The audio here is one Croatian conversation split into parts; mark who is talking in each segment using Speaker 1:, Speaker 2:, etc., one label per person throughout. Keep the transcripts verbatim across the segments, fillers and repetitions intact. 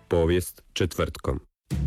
Speaker 1: Povijest četvrtkom.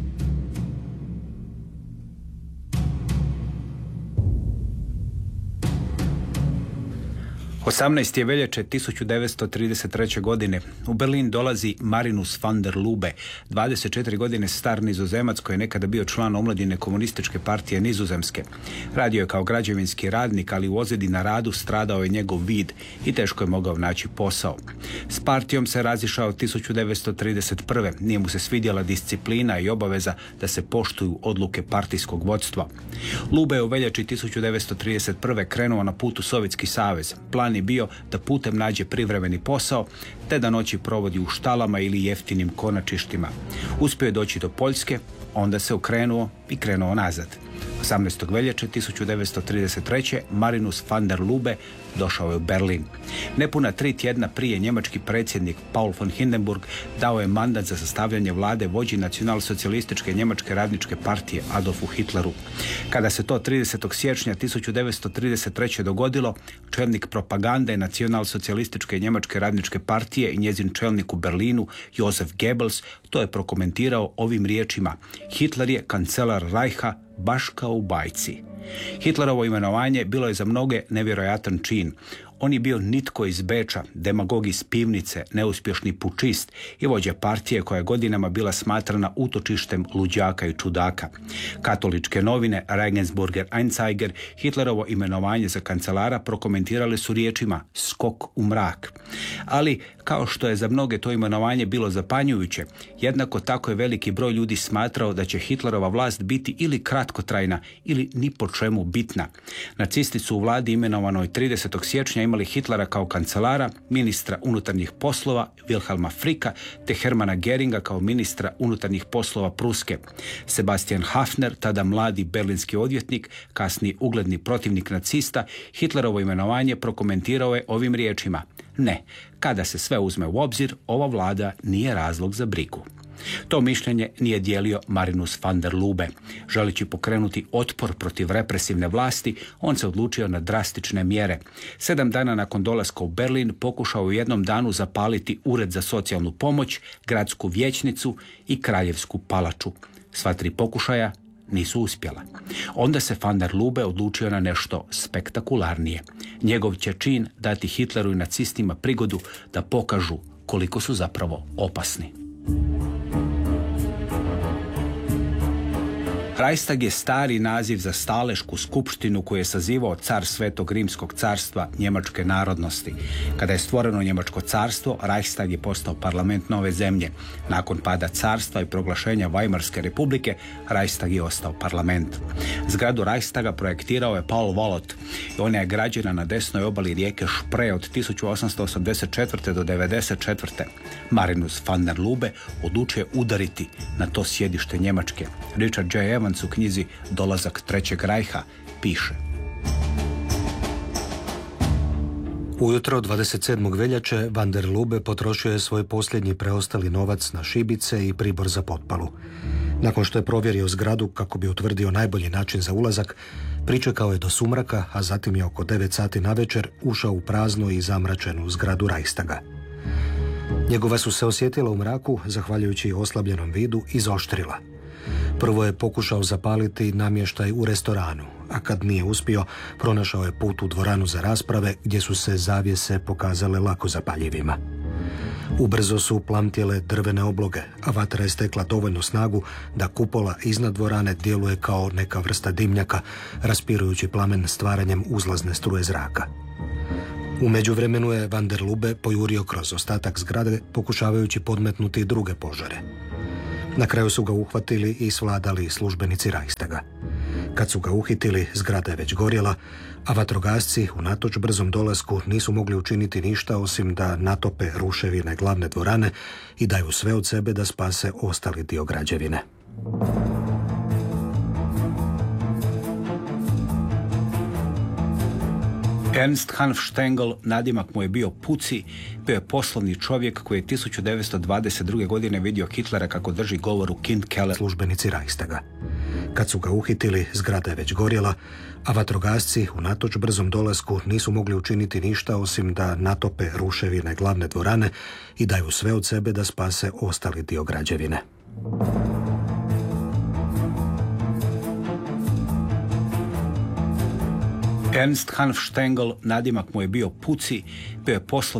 Speaker 2: osamnaestog veljače tisuću devetsto trideset treće. godine u Berlin dolazi Marinus van der Lubbe, dvadeset četiri godine star Nizozemac koji je nekada bio član omladine komunističke partije Nizozemske. Radio je kao građevinski radnik, ali u ozljedi na radu stradao je njegov vid i teško je mogao naći posao. S partijom se razišao tisuću devetsto trideset prve. Nije mu se svidjela disciplina i obaveza da se poštuju odluke partijskog vodstva. Lubbe je u veljači tisuću devetsto trideset prve. krenuo na put u Sovjetski savez. Plan je bio da putem nađe privremeni posao, te da noći provodi u štalama ili jeftinim konačištima. Uspio je doći do Poljske, onda se okrenuo i krenuo nazad. osamnaestog veljače tisuću devetsto trideset treće. Marinus van der Lubbe došao je u Berlin. Nepuna tri tjedna prije njemački predsjednik Paul von Hindenburg dao je mandat za sastavljanje vlade vođi nacionalsocijalističke njemačke radničke partije Adolfu Hitleru. Kada se to tridesetog siječnja tisuću devetsto trideset treće. dogodilo, čelnik propagande nacionalsocijalističke njemačke radničke partije i njezin čelnik u Berlinu, Josef Goebbels, to je prokomentirao ovim riječima: Hitler je kancelar Reicha baš kao u bajci. Hitlerovo imenovanje bilo je za mnoge nevjerojatan čin. On je bio nitko iz Beča, demagog iz pivnice, neuspješni pučist i vođa partije koja je godinama bila smatrana utočištem luđaka i čudaka. Katoličke novine Regensburger Anzeiger Hitlerovo imenovanje za kancelara prokomentirale su riječima skok u mrak. Ali, kao što je za mnoge to imenovanje bilo zapanjujuće, jednako tako je veliki broj ljudi smatrao da će Hitlerova vlast biti ili kratkotrajna ili ni po čemu bitna. Nacisti su u vladi imenovanoj tridesetog siječnja imali Hitlera kao kancelara, ministra unutarnjih poslova Wilhelma Fricka te Hermana Geringa kao ministra unutarnjih poslova Pruske. Sebastian Hafner, tada mladi berlinski odvjetnik, kasniji ugledni protivnik nacista, Hitlerovo imenovanje prokomentirao je ovim riječima: ne, kada se sve uzme u obzir, ova vlada nije razlog za brigu. To mišljenje nije dijelio Marinus van der Lubbe. Želeći pokrenuti otpor protiv represivne vlasti, on se odlučio na drastične mjere. Sedam dana nakon dolaska u Berlin pokušao u jednom danu zapaliti ured za socijalnu pomoć, gradsku vijećnicu i kraljevsku palaču. Sva tri pokušaja nisu uspjela. Onda se van der Lubbe odlučio na nešto spektakularnije. Njegov će čin dati Hitleru i nacistima prigodu da pokažu koliko su zapravo opasni. Reichstag je stari naziv za stalešku skupštinu koju je sazivao car Svetog Rimskog carstva njemačke narodnosti. Kada je stvoreno njemačko carstvo, Reichstag je postao parlament nove zemlje. Nakon pada carstva i proglašenja Weimarske republike, Reichstag je ostao parlament. Zgradu Reichstaga projektirao je Paul Volot i ona je građena na desnoj obali rijeke Špre od tisuću osamsto osamdeset četvrte. do devedeset četvrte. Marinus van der Lubbe odlučio udariti na to sjedište Njemačke. Richard J. Evans u knjizi Dolazak Trećeg Rajha piše:
Speaker 3: Ujutro dvadeset sedmog veljače van der Lubbe potrošio je svoj posljednji preostali novac na šibice i pribor za potpalu. Nakon što je provjerio zgradu kako bi utvrdio najbolji način za ulazak, pričekao je do sumraka, a zatim je oko devet sati navečer ušao u praznu i zamračenu zgradu Reichstaga. Njegova su se osjetila u mraku, zahvaljujući oslabljenom vidu, izoštrila. Prvo je pokušao zapaliti namještaj u restoranu, a kad nije uspio, pronašao je put u dvoranu za rasprave gdje su se zavjese pokazale lako zapaljivima. Ubrzo su plamtjele drvene obloge, a vatra je stekla dovoljnu snagu da kupola iznad dvorane djeluje kao neka vrsta dimnjaka, raspirujući plamen stvaranjem uzlazne struje zraka. U međuvremenu je van der Lubbe pojurio kroz ostatak zgrade, pokušavajući podmetnuti druge požare. Na kraju su ga uhvatili i svladali službenici Reichstaga. Kad su ga uhitili, zgrada je već gorjela, a vatrogasci, unatoč brzom dolasku, nisu mogli učiniti ništa osim da natope ruševine glavne dvorane i daju sve od sebe da spase ostali dio građevine.
Speaker 2: Ernst Hanf Stengel, nadimak mu je bio Puci, bio je poslovni čovjek koji je tisuću devetsto dvadeset druge. godine vidio Hitlera kako drži govor u Kind Keller.
Speaker 3: Službenici Reichstaga. Kad su ga uhitili, zgrada je već gorjela, a vatrogasci, unatoč brzom dolasku, nisu mogli učiniti ništa osim da natope ruševine glavne dvorane i daju sve od sebe da spase ostali dio građevine.
Speaker 2: Ernst Hanf Stengel, nadimak mu je bio Puci, bio je poslovni